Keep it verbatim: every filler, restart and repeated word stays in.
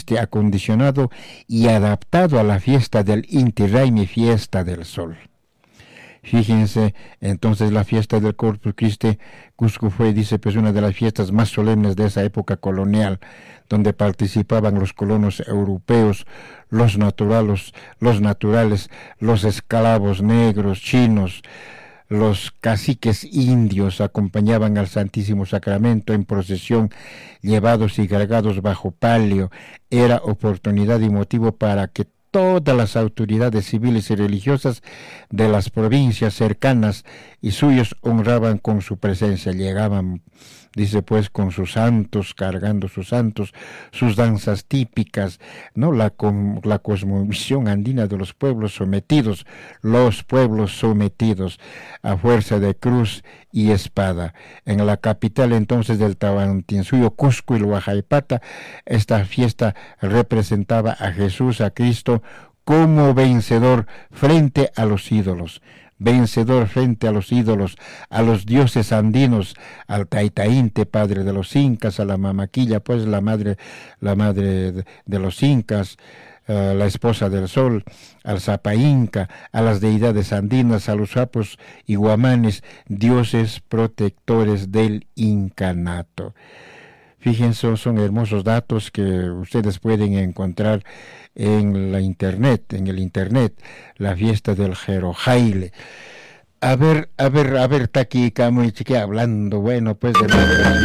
Cristo acondicionado y adaptado a la fiesta del Inti Raymi, fiesta del sol. Fíjense, entonces la fiesta del Corpus Christi, Cusco fue, dice, pues una de las fiestas más solemnes de esa época colonial, donde participaban los colonos europeos, los naturales, los naturales, los esclavos negros, chinos, los caciques indios acompañaban al Santísimo Sacramento en procesión, llevados y cargados bajo palio. Era oportunidad y motivo para que todas las autoridades civiles y religiosas de las provincias cercanas y suyos honraban con su presencia. Llegaban, dice pues, con sus santos, cargando sus santos, sus danzas típicas, ¿no? La, con, la cosmovisión andina de los pueblos sometidos, los pueblos sometidos a fuerza de cruz y espada. En la capital entonces del Tahuantinsuyo, Cusco y Huajaipata, esta fiesta representaba a Jesús, a Cristo, como vencedor frente a los ídolos. Vencedor frente a los ídolos, a los dioses andinos, al Taitainte, padre de los incas, a la Mamaquilla, pues la madre, la madre de, de los incas, uh, la esposa del sol, al Zapainca, a las deidades andinas, a los sapos y guamanes, dioses protectores del incanato. Fíjense, son hermosos datos que ustedes pueden encontrar en la internet, en el internet, la fiesta del Jerojaile. A ver, a ver, a ver, Taki Camuy, chique, hablando, bueno, pues de la